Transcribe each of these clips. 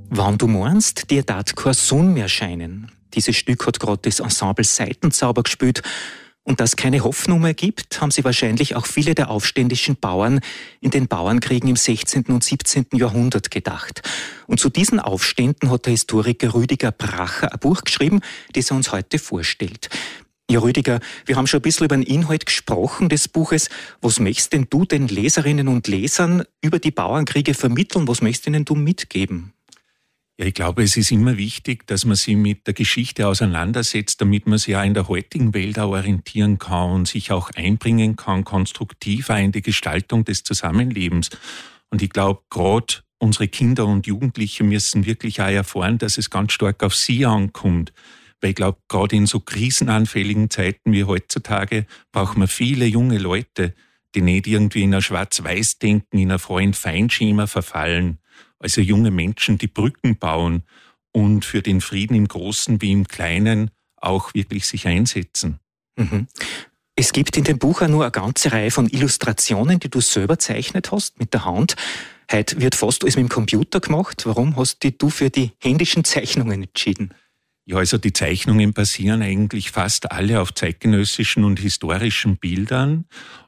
Wann du meinst, dir tat kein Sonn mehr scheinen. Dieses Stück hat gerade das Ensemble Seitenzauber gespielt. Und dass keine Hoffnung mehr gibt, haben sie wahrscheinlich auch viele der aufständischen Bauern in den Bauernkriegen im 16. und 17. Jahrhundert gedacht. Und zu diesen Aufständen hat der Historiker Rüdiger Bracher ein Buch geschrieben, das er uns heute vorstellt. Ja, Rüdiger, wir haben schon ein bisschen über den Inhalt gesprochen des Buches. Was möchtest denn du den Leserinnen und Lesern über die Bauernkriege vermitteln? Was möchtest ihnen du mitgeben? Ja, ich glaube, es ist immer wichtig, dass man sich mit der Geschichte auseinandersetzt, damit man sich auch in der heutigen Welt auch orientieren kann und sich auch einbringen kann, konstruktiv auch in die Gestaltung des Zusammenlebens. Und ich glaube, gerade unsere Kinder und Jugendliche müssen wirklich auch erfahren, dass es ganz stark auf sie ankommt. Weil ich glaube, gerade in so krisenanfälligen Zeiten wie heutzutage brauchen wir viele junge Leute, die nicht irgendwie in ein Schwarz-Weiß-Denken, in ein Freund-Feind-Schema verfallen. Also junge Menschen, die Brücken bauen und für den Frieden im Großen wie im Kleinen auch wirklich sich einsetzen. Mhm. Es gibt in dem Buch auch nur eine ganze Reihe von Illustrationen, die du selber zeichnet hast mit der Hand. Heute wird fast alles mit dem Computer gemacht. Warum hast du für die händischen Zeichnungen entschieden? Ja, also die Zeichnungen basieren eigentlich fast alle auf zeitgenössischen und historischen Bildern.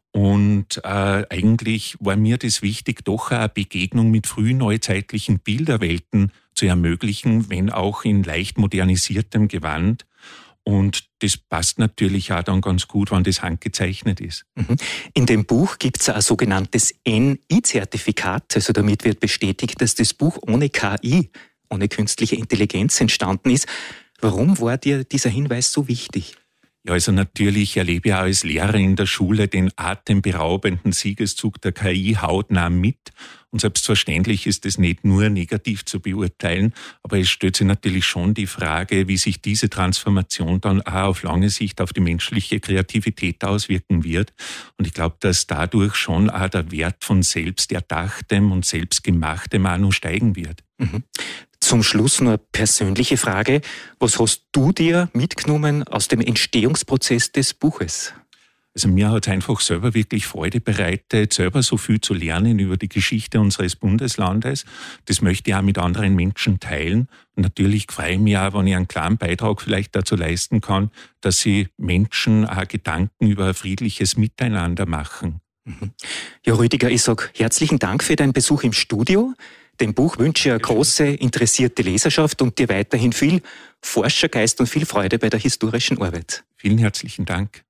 Und eigentlich war mir das wichtig, doch eine Begegnung mit frühneuzeitlichen Bilderwelten zu ermöglichen, wenn auch in leicht modernisiertem Gewand. Und das passt natürlich auch dann ganz gut, wenn das handgezeichnet ist. In dem Buch gibt es ein sogenanntes NI-Zertifikat. Also damit wird bestätigt, dass das Buch ohne KI, ohne künstliche Intelligenz entstanden ist. Warum war dir dieser Hinweis so wichtig? Ja, also natürlich erlebe ich auch als Lehrer in der Schule den atemberaubenden Siegeszug der KI hautnah mit. Und selbstverständlich ist es nicht nur negativ zu beurteilen, aber es stellt sich natürlich schon die Frage, wie sich diese Transformation dann auch auf lange Sicht auf die menschliche Kreativität auswirken wird. Und ich glaube, dass dadurch schon auch der Wert von selbsterdachtem und selbstgemachtem auch noch steigen wird. Zum Schluss nur eine persönliche Frage. Was hast du dir mitgenommen aus dem Entstehungsprozess des Buches? Also mir hat es einfach selber wirklich Freude bereitet, selber so viel zu lernen über die Geschichte unseres Bundeslandes. Das möchte ich auch mit anderen Menschen teilen. Und natürlich freue ich mich auch, wenn ich einen kleinen Beitrag vielleicht dazu leisten kann, dass sie Menschen auch Gedanken über ein friedliches Miteinander machen. Ja, Rüdiger, ich sage herzlichen Dank für deinen Besuch im Studio. Dem Buch wünsche ich eine große, interessierte Leserschaft und dir weiterhin viel Forschergeist und viel Freude bei der historischen Arbeit. Vielen herzlichen Dank.